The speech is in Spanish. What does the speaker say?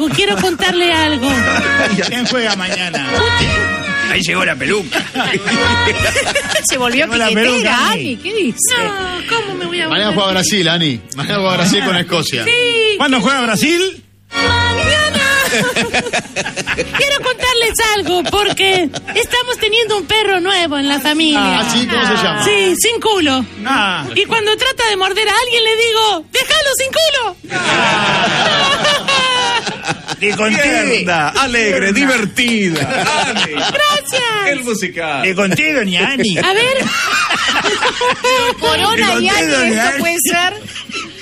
algo, quiero contarle algo. ¿Quién juega mañana? Ahí llegó la peluca. Se volvió piquetera, Ani. ¿Qué dice? No, ¿cómo me voy a Mañana juega Brasil, Ani. Mañana juega Brasil con Escocia. Sí. ¿Cuándo juega Brasil? Mañana. Quiero contarles algo, porque estamos teniendo un perro nuevo en la familia. ¿Ah, sí? ¿Cómo se llama? Sí, sin culo. Ah. Y cuando trata de morder a alguien le digo, ¡déjalo sin culo! Y contigo. Tierna, alegre, divertida. Ani. Gracias. El musical. Y contigo, ni Ani. A ver. Corona y Ani, Ani. esto puede ser.